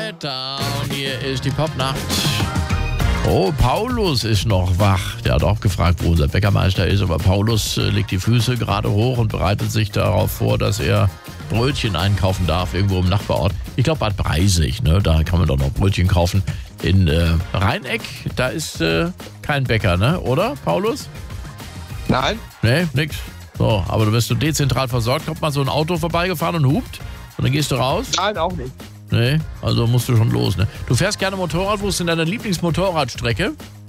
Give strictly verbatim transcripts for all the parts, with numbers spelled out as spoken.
weiter und hier ist die Popnacht. Oh, Paulus ist noch wach. Der hat auch gefragt, wo unser Bäckermeister ist, aber Paulus äh, legt die Füße gerade hoch und bereitet sich darauf vor, dass er Brötchen einkaufen darf, irgendwo im Nachbarort. Ich glaube Bad Breisig, ne? Da kann man doch noch Brötchen kaufen. In äh, Rheineck, da ist äh, kein Bäcker, ne? Oder, Paulus? Nein. Nee, nix. So, aber du wirst so dezentral versorgt. Kommt mal so ein Auto vorbeigefahren und hupt und dann gehst du raus? Nein, auch nicht. Nee, also musst du schon los, ne? Du fährst gerne Motorrad. Wo ist denn deine Lieblingsmotorradstrecke?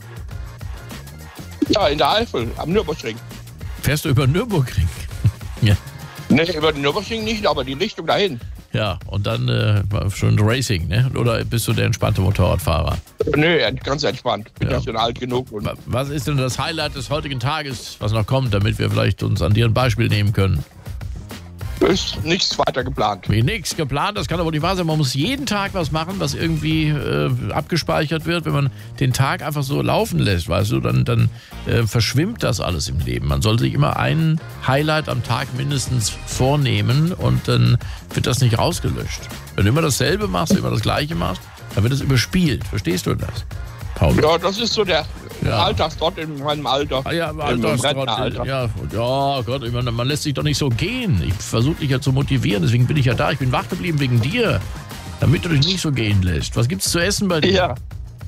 Ja, in der Eifel, am Nürburgring. Fährst du über Nürburgring? Ja. Nee, über den Nürburgring nicht, aber die Richtung dahin. Ja, und dann äh, schon Racing, ne? Oder bist du der entspannte Motorradfahrer? Nee, ganz entspannt. Bin Ja. ja schon alt genug. Und Was ist denn das Highlight des heutigen Tages, was noch kommt, damit wir vielleicht uns an dir ein Beispiel nehmen können? ist nichts weiter geplant. Wie nix geplant, das kann aber nicht wahr sein. Man muss jeden Tag was machen, was irgendwie äh, abgespeichert wird. Wenn man den Tag einfach so laufen lässt, weißt du, dann, dann äh, verschwimmt das alles im Leben. Man sollte sich immer ein Highlight am Tag mindestens vornehmen und dann wird das nicht rausgelöscht. Wenn du immer dasselbe machst, immer das Gleiche machst, dann wird es überspielt. Verstehst du das, Paul? Ja, das ist so der Ja. Alltagstrott in meinem Alter. Ah ja, im Im Alterstrott. Rentenalter. Ja, ja, Gott, ich meine, man lässt sich doch nicht so gehen. Ich versuche dich ja zu motivieren, deswegen bin ich ja da. Ich bin wach geblieben wegen dir, damit du dich nicht so gehen lässt. Was gibt's zu essen bei dir? Ja.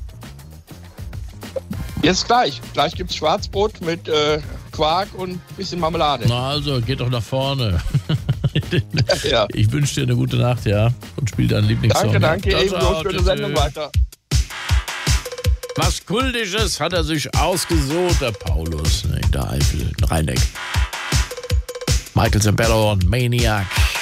Jetzt gleich. Gleich gibt's Schwarzbrot mit äh, Quark und ein bisschen Marmelade. Na also, geht doch nach vorne. Ja. Ich wünsche dir eine gute Nacht, ja. Und spiel deinen Lieblingssong. Danke, danke. Ciao, Ebenso. ciao, Schöne tschüss. Sendung weiter. Was Kultisches hat er sich ausgesucht, der Paulus, ne, in der Eifel, in Rheineck. Michael Zambello und Maniac.